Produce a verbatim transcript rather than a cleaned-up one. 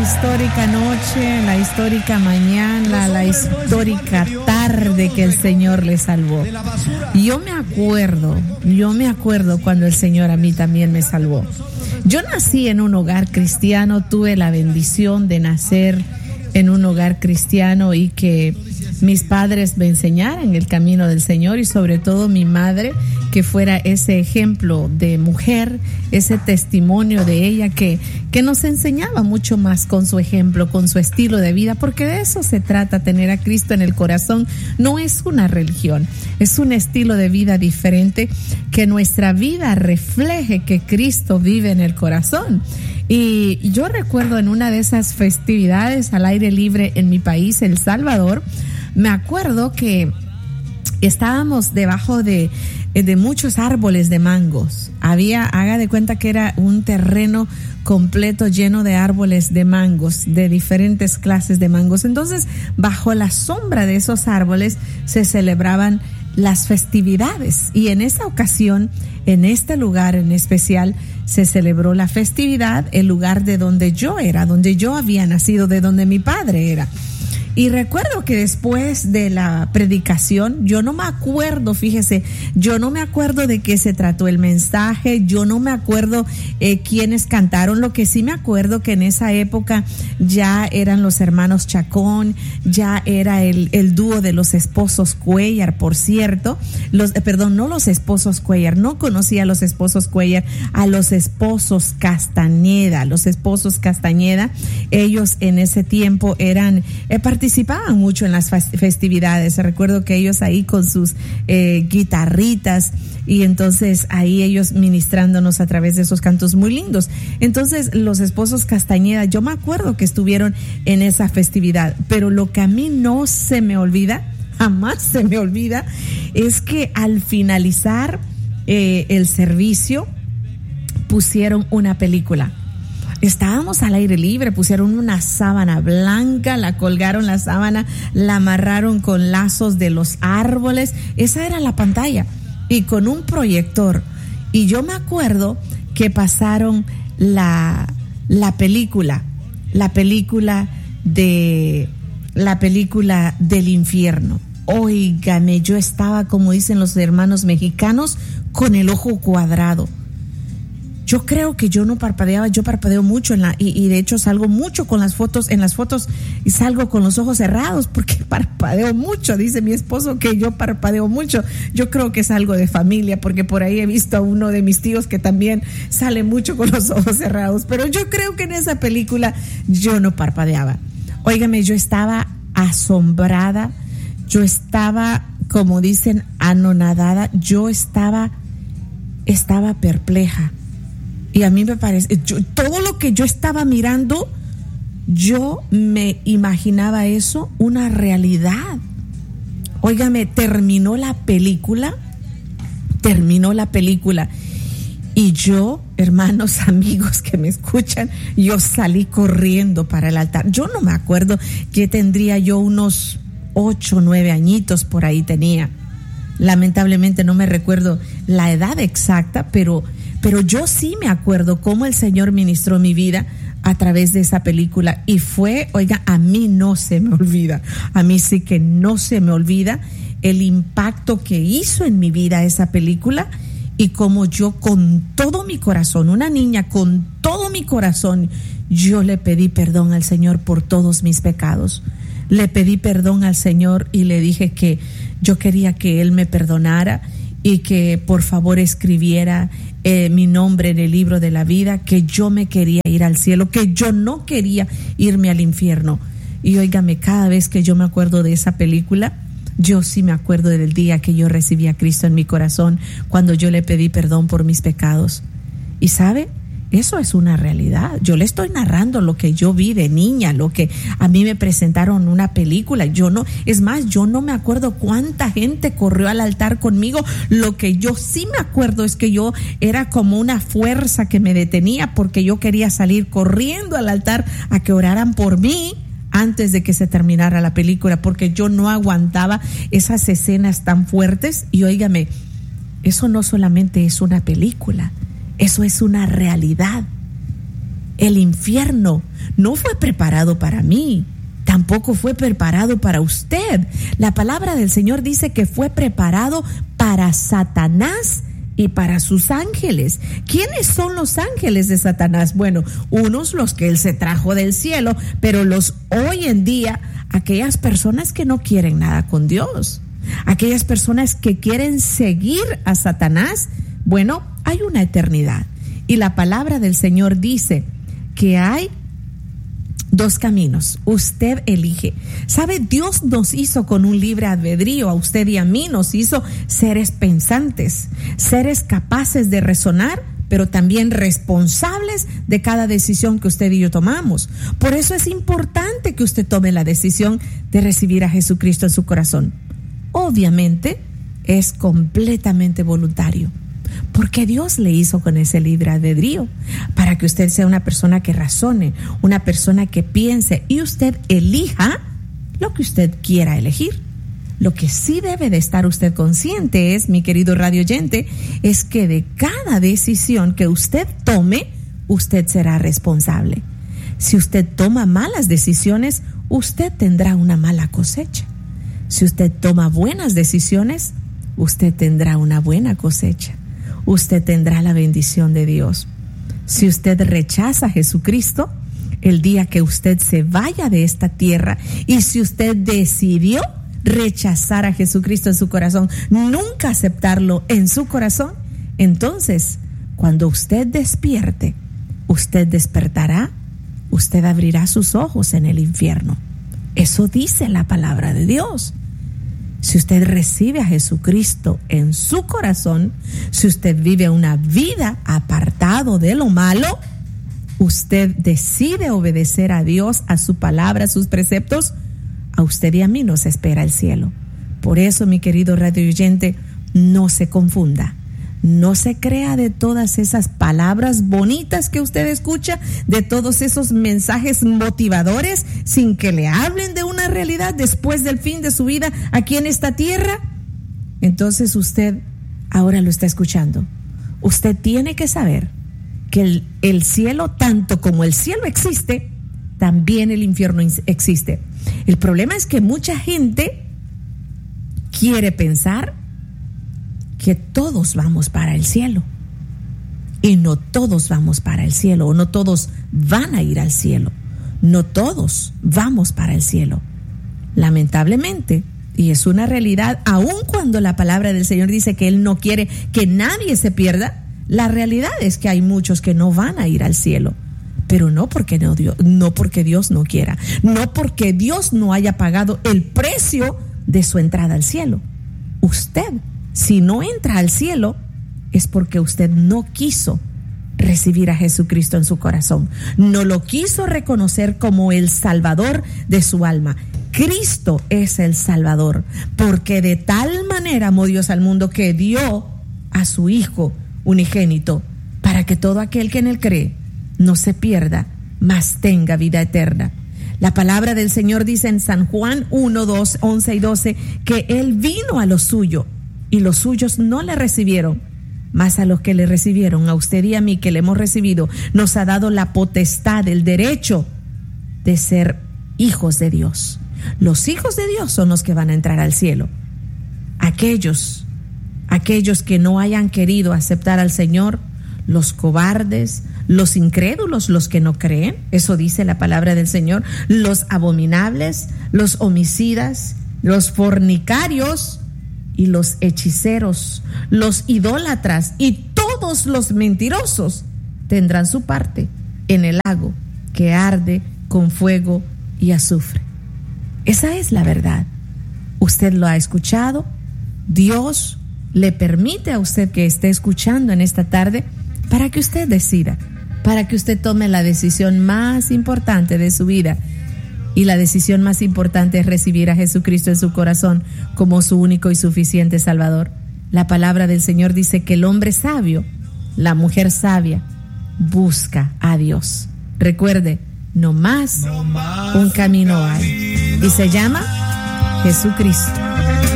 histórica noche, la histórica mañana, la histórica tarde que el Señor le salvó. Yo me acuerdo, yo me acuerdo cuando el Señor a mí también me salvó. Yo nací en un hogar cristiano, tuve la bendición de nacer en un hogar cristiano y que mis padres me enseñaran el camino del Señor, y sobre todo mi madre, que fuera ese ejemplo de mujer, ese testimonio de ella que, que nos enseñaba mucho más con su ejemplo, con su estilo de vida, porque de eso se trata, tener a Cristo en el corazón. No es una religión, es un estilo de vida diferente, que nuestra vida refleje que Cristo vive en el corazón. Y yo recuerdo en una de esas festividades al aire libre en mi país, El Salvador, me acuerdo que estábamos debajo de, de muchos árboles de mangos. Había, haga de cuenta que era un terreno completo lleno de árboles de mangos, de diferentes clases de mangos. Entonces, bajo la sombra de esos árboles se celebraban las festividades, y en esa ocasión, en este lugar en especial, se celebró la festividad, el lugar de donde yo era, donde yo había nacido, de donde mi padre era. Y recuerdo que después de la predicación, yo no me acuerdo, fíjese, yo no me acuerdo de qué se trató el mensaje, yo no me acuerdo eh, quiénes cantaron. Lo que sí me acuerdo que en esa época ya eran los hermanos Chacón, ya era el, el dúo de los esposos Cuellar, por cierto, los, eh, perdón, no los esposos Cuellar, no conocía a los esposos Cuellar, a los esposos Castañeda, los esposos Castañeda, ellos en ese tiempo eran, eh, participaban mucho en las festividades. Recuerdo que ellos ahí con sus eh, guitarritas, y entonces ahí ellos ministrándonos a través de esos cantos muy lindos. Entonces los esposos Castañeda, yo me acuerdo que estuvieron en esa festividad, pero lo que a mí no se me olvida, jamás se me olvida, es que al finalizar eh, el servicio pusieron una película. Estábamos al aire libre, pusieron una sábana blanca, la colgaron la sábana, la amarraron con lazos de los árboles. Esa era la pantalla, y con un proyector. Y yo me acuerdo que pasaron la, la película, la película de, la película del infierno. Óigame, yo estaba, como dicen los hermanos mexicanos, con el ojo cuadrado. Yo creo que yo no parpadeaba, yo parpadeo mucho en la, y, y de hecho salgo mucho con las fotos, en las fotos, y salgo con los ojos cerrados porque parpadeo mucho. Dice mi esposo que yo parpadeo mucho. Yo creo que es algo de familia, porque por ahí he visto a uno de mis tíos que también sale mucho con los ojos cerrados. Pero yo creo que en esa película yo no parpadeaba. Óigame, yo estaba asombrada, yo estaba, como dicen, anonadada, yo estaba, estaba perpleja. Y a mí me parece, yo, todo lo que yo estaba mirando, yo me imaginaba eso una realidad. Óigame, terminó la película, terminó la película. Y yo, hermanos, amigos que me escuchan, yo salí corriendo para el altar. Yo no me acuerdo que tendría yo unos ocho, nueve añitos por ahí tenía. Lamentablemente no me recuerdo la edad exacta, pero... Pero yo sí me acuerdo cómo el Señor ministró mi vida a través de esa película. Y fue, oiga, a mí no se me olvida. A mí sí que no se me olvida el impacto que hizo en mi vida esa película, y cómo yo con todo mi corazón, una niña con todo mi corazón, yo le pedí perdón al Señor por todos mis pecados. Le pedí perdón al Señor y le dije que yo quería que Él me perdonara y que por favor escribiera eh, mi nombre en el libro de la vida, que yo me quería ir al cielo, que yo no quería irme al infierno. Y óigame, cada vez que yo me acuerdo de esa película, yo sí me acuerdo del día que yo recibí a Cristo en mi corazón, cuando yo le pedí perdón por mis pecados. Y ¿sabe? Eso es una realidad. Yo le estoy narrando lo que yo vi de niña, lo que a mí me presentaron en una película. Yo no, es más, yo no me acuerdo cuánta gente corrió al altar conmigo. Lo que yo sí me acuerdo es que yo era como una fuerza que me detenía, porque yo quería salir corriendo al altar a que oraran por mí antes de que se terminara la película, porque yo no aguantaba esas escenas tan fuertes. Y óigame, eso no solamente es una película, eso es una realidad. El infierno no fue preparado para mí, tampoco fue preparado para usted. La palabra del Señor dice que fue preparado para Satanás y para sus ángeles. ¿Quiénes son los ángeles de Satanás? Bueno, unos los que él se trajo del cielo, pero los hoy en día, aquellas personas que no quieren nada con Dios, aquellas personas que quieren seguir a Satanás, bueno, hay una eternidad. Y la palabra del Señor dice que hay dos caminos. Usted elige. ¿Sabe? Dios nos hizo con un libre albedrío. A usted y a mí nos hizo seres pensantes, seres capaces de razonar, pero también responsables de cada decisión que usted y yo tomamos. Por eso es importante que usted tome la decisión de recibir a Jesucristo en su corazón. Obviamente es completamente voluntario, porque Dios le hizo con ese libre albedrío, para que usted sea una persona que razone, una persona que piense y usted elija lo que usted quiera elegir. Lo que sí debe de estar usted consciente es, mi querido radio oyente, es que de cada decisión que usted tome, usted será responsable. Si usted toma malas decisiones, usted tendrá una mala cosecha. Si usted toma buenas decisiones, usted tendrá una buena cosecha. Usted tendrá la bendición de Dios. Si usted rechaza a Jesucristo, el día que usted se vaya de esta tierra, y si usted decidió rechazar a Jesucristo en su corazón, nunca aceptarlo en su corazón, entonces, cuando usted despierte, usted despertará, usted abrirá sus ojos en el infierno. Eso dice la palabra de Dios. Si usted recibe a Jesucristo en su corazón, si usted vive una vida apartado de lo malo, usted decide obedecer a Dios, a su palabra, a sus preceptos, a usted y a mí nos espera el cielo. Por eso, mi querido radio oyente, no se confunda. No se crea de todas esas palabras bonitas que usted escucha, de todos esos mensajes motivadores, sin que le hablen de una realidad después del fin de su vida aquí en esta tierra. Entonces usted ahora lo está escuchando. Usted tiene que saber que el, el cielo, tanto como el cielo existe, también el infierno existe. El problema es que mucha gente quiere pensar que todos vamos para el cielo, y no todos vamos para el cielo, o no todos van a ir al cielo, no todos vamos para el cielo. Lamentablemente, y es una realidad, aun cuando la palabra del Señor dice que Él no quiere que nadie se pierda, la realidad es que hay muchos que no van a ir al cielo, pero no porque no, Dios, no porque Dios no quiera, no porque Dios no haya pagado el precio de su entrada al cielo. Usted, si no entra al cielo, es porque usted no quiso recibir a Jesucristo en su corazón. No lo quiso reconocer como el Salvador de su alma. Cristo es el Salvador, porque de tal manera amó Dios al mundo que dio a su Hijo unigénito, para que todo aquel que en él cree no se pierda, mas tenga vida eterna. La palabra del Señor dice en San Juan uno, dos, once y doce, que Él vino a lo suyo, y los suyos no le recibieron, mas a los que le recibieron, a usted y a mí que le hemos recibido, nos ha dado la potestad, el derecho de ser hijos de Dios. Los hijos de Dios son los que van a entrar al cielo. Aquellos, aquellos que no hayan querido aceptar al Señor, los cobardes, los incrédulos, los que no creen, eso dice la palabra del Señor, los abominables, los homicidas, los fornicarios y los hechiceros, los idólatras y todos los mentirosos tendrán su parte en el lago que arde con fuego y azufre. Esa es la verdad. Usted lo ha escuchado. Dios le permite a usted que esté escuchando en esta tarde para que usted decida, para que usted tome la decisión más importante de su vida. Y la decisión más importante es recibir a Jesucristo en su corazón como su único y suficiente Salvador. La palabra del Señor dice que el hombre sabio, la mujer sabia, busca a Dios. Recuerde, no más, no más un camino hay, y se llama Jesucristo.